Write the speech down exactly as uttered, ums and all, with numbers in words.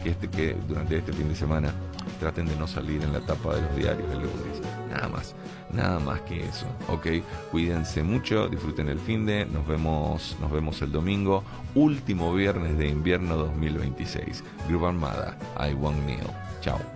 que, este, que durante este fin de semana traten de no salir en la tapa de los diarios el lunes. Nada más, nada más que eso, ¿ok? Cuídense mucho, disfruten el finde, nos vemos, nos vemos el domingo, último viernes de invierno dos mil veintiséis. Grupo Armada, I Want Neil. Chao.